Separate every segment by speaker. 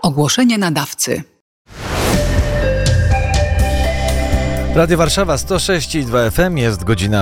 Speaker 1: Ogłoszenie nadawcy.
Speaker 2: Radio Warszawa 106,2 FM, jest godzina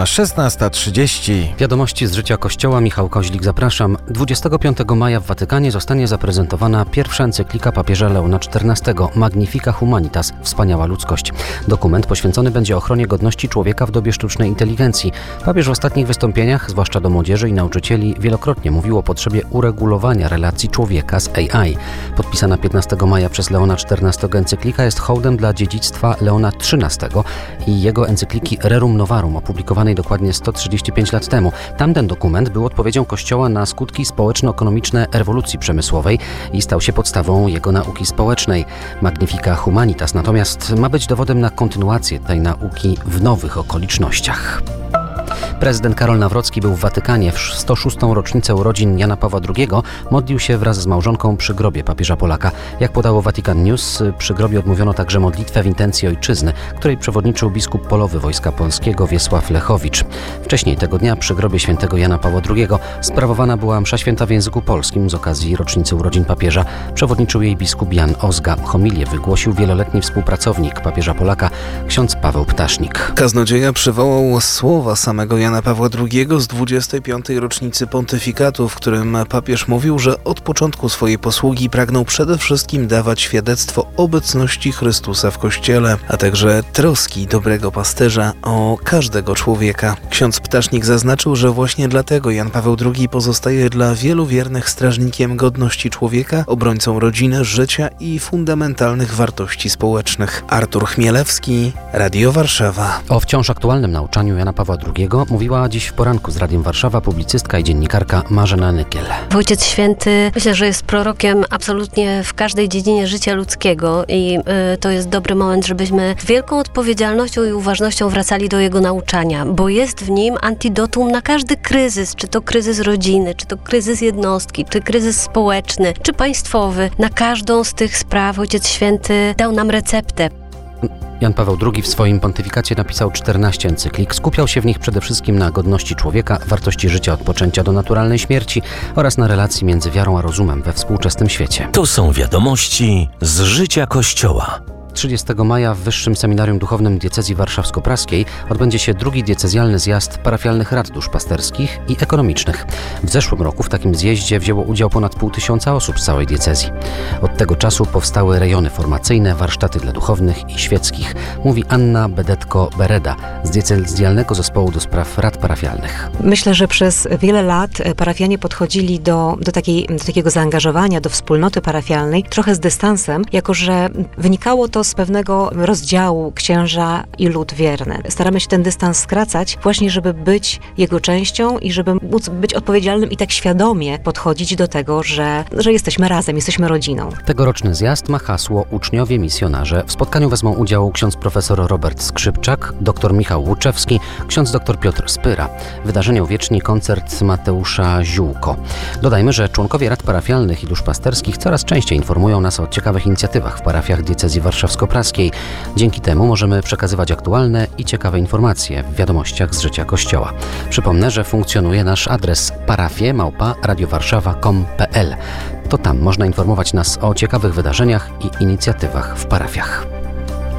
Speaker 2: 16:30.
Speaker 3: Wiadomości z życia Kościoła, Michał Koźlik, zapraszam. 25 maja w Watykanie zostanie zaprezentowana pierwsza encyklika papieża Leona XIV, Magnifica Humanitas, Wspaniała Ludzkość. Dokument poświęcony będzie ochronie godności człowieka w dobie sztucznej inteligencji. Papież w ostatnich wystąpieniach, zwłaszcza do młodzieży i nauczycieli, wielokrotnie mówił o potrzebie uregulowania relacji człowieka z AI. Podpisana 15 maja przez Leona XIV encyklika jest hołdem dla dziedzictwa Leona XIII i jego encykliki Rerum Novarum, opublikowanej dokładnie 135 lat temu. Tamten dokument był odpowiedzią Kościoła na skutki społeczno-ekonomiczne rewolucji przemysłowej i stał się podstawą jego nauki społecznej. Magnifica Humanitas natomiast ma być dowodem na kontynuację tej nauki w nowych okolicznościach. Prezydent Karol Nawrocki był w Watykanie w 106. rocznicę urodzin Jana Pawła II. Modlił się wraz z małżonką przy grobie papieża Polaka. Jak podało Vatican News, przy grobie odmówiono także modlitwę w intencji ojczyzny, której przewodniczył biskup polowy Wojska Polskiego Wiesław Lechowicz. Wcześniej tego dnia przy grobie świętego Jana Pawła II sprawowana była msza święta w języku polskim z okazji rocznicy urodzin papieża. Przewodniczył jej biskup Jan Ozga. Homilię wygłosił wieloletni współpracownik papieża Polaka, ksiądz Paweł Ptasznik.
Speaker 4: Kaznodzieja przywołał słowa samego Jana Pawła II z 25. rocznicy pontyfikatu, w którym papież mówił, że od początku swojej posługi pragnął przede wszystkim dawać świadectwo obecności Chrystusa w Kościele, a także troski dobrego pasterza o każdego człowieka. Ksiądz Ptasznik zaznaczył, że właśnie dlatego Jan Paweł II pozostaje dla wielu wiernych strażnikiem godności człowieka, obrońcą rodziny, życia i fundamentalnych wartości społecznych. Artur Chmielewski, Radio Warszawa.
Speaker 3: O wciąż aktualnym nauczaniu Jana Pawła II mówiła dziś w poranku z Radiem Warszawa publicystka i dziennikarka Marzena Nykiel.
Speaker 5: Ojciec Święty myślę, że jest prorokiem absolutnie w każdej dziedzinie życia ludzkiego i to jest dobry moment, żebyśmy z wielką odpowiedzialnością i uważnością wracali do jego nauczania, bo jest w nim antidotum na każdy kryzys, czy to kryzys rodziny, czy to kryzys jednostki, czy kryzys społeczny, czy państwowy. Na każdą z tych spraw Ojciec Święty dał nam receptę.
Speaker 3: Jan Paweł II w swoim pontyfikacie napisał 14 encyklik. Skupiał się w nich przede wszystkim na godności człowieka, wartości życia od poczęcia do naturalnej śmierci oraz na relacji między wiarą a rozumem we współczesnym świecie.
Speaker 6: To są wiadomości z życia Kościoła.
Speaker 3: 30 maja w Wyższym Seminarium Duchownym Diecezji Warszawsko-Praskiej odbędzie się drugi diecezjalny zjazd parafialnych rad duszpasterskich i ekonomicznych. W zeszłym roku w takim zjeździe wzięło udział ponad 500 osób z całej diecezji. Od tego czasu powstały rejony formacyjne, warsztaty dla duchownych i świeckich, mówi Anna Bedetko-Bereda z diecezjalnego zespołu do spraw rad parafialnych.
Speaker 7: Myślę, że przez wiele lat parafianie podchodzili do takiego zaangażowania, do wspólnoty parafialnej trochę z dystansem, jako że wynikało to z pewnego rozdziału księża i lud wierny. Staramy się ten dystans skracać właśnie, żeby być jego częścią i żeby móc być odpowiedzialnym i tak świadomie podchodzić do tego, że jesteśmy razem, jesteśmy rodziną.
Speaker 3: Tegoroczny zjazd ma hasło Uczniowie Misjonarze. W spotkaniu wezmą udział ksiądz profesor Robert Skrzypczak, dr Michał Łuczewski, ksiądz dr Piotr Spyra. Wydarzenie uwieczni koncert Mateusza Ziółko. Dodajmy, że członkowie rad parafialnych i duszpasterskich coraz częściej informują nas o ciekawych inicjatywach w parafiach diecezji warszawskiej. Dzięki temu możemy przekazywać aktualne i ciekawe informacje w wiadomościach z życia Kościoła. Przypomnę, że funkcjonuje nasz adres parafie@radiowarszawa.com.pl. To tam można informować nas o ciekawych wydarzeniach i inicjatywach w parafiach.